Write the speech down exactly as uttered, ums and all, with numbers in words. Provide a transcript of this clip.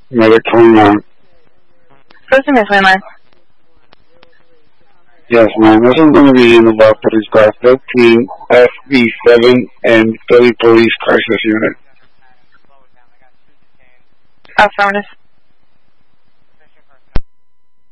Medic twenty-nine. Who's the missing line? Yes, ma'am. This is going to be in about police car thirteen F B seven and Philly Police Crisis Unit. Affirmative.